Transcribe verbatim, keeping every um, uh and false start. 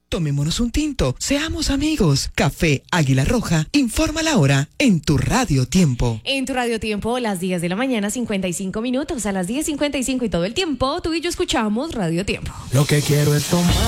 Tomémonos un tinto, seamos amigos. Café Águila Roja, informa la hora en tu Radio Tiempo. En tu Radio Tiempo, las diez de la mañana, cincuenta y cinco minutos. A las diez cincuenta y cinco y todo el tiempo, tú y yo escuchamos Radio Tiempo. Lo que quiero es tomar